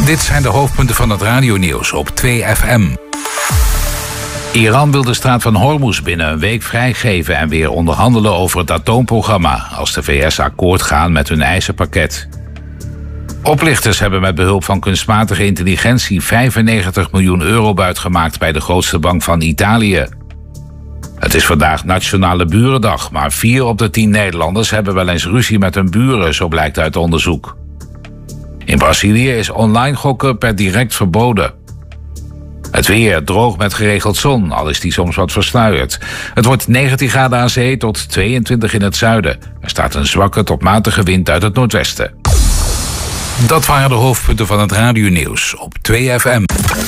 Dit zijn de hoofdpunten van het radionieuws op 2FM. Iran wil de straat van Hormuz binnen een week vrijgeven en weer onderhandelen over het atoomprogramma als de VS akkoord gaan met hun eisenpakket. Oplichters hebben met behulp van kunstmatige intelligentie 95 miljoen euro buitgemaakt bij de grootste bank van Italië. Het is vandaag Nationale Burendag, maar 4 op de 10 Nederlanders hebben wel eens ruzie met hun buren, zo blijkt uit onderzoek. In Brazilië is online gokken per direct verboden. Het weer droog met geregeld zon, al is die soms wat versluierd. Het wordt 19 graden aan zee tot 22 in het zuiden. Er staat een zwakke tot matige wind uit het noordwesten. Dat waren de hoofdpunten van het radionieuws op 2FM.